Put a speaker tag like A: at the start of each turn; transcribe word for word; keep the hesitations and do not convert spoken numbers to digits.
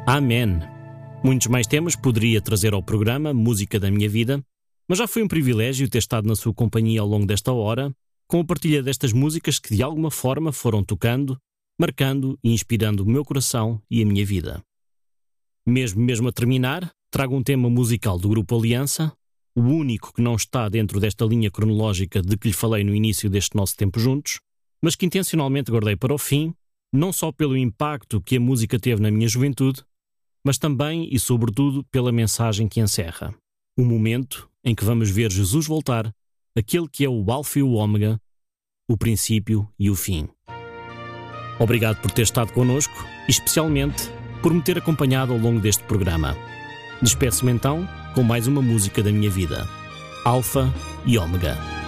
A: Amém. Muitos mais temas poderia trazer ao programa Música da Minha Vida, mas já foi um privilégio ter estado na sua companhia ao longo desta hora, com a partilha destas músicas que de alguma forma foram tocando, marcando e inspirando o meu coração e a minha vida. Mesmo mesmo a terminar, trago um tema musical do Grupo Aliança, o único que não está dentro desta linha cronológica de que lhe falei no início deste nosso tempo juntos, mas que intencionalmente guardei para o fim, não só pelo impacto que a música teve na minha juventude, mas também e sobretudo pela mensagem que encerra. O momento em que vamos ver Jesus voltar, aquele que é o Alfa e o Ômega, o princípio e o fim. Obrigado por ter estado connosco e especialmente por me ter acompanhado ao longo deste programa. Despeço-me então com mais uma música da minha vida, Alfa e Ômega.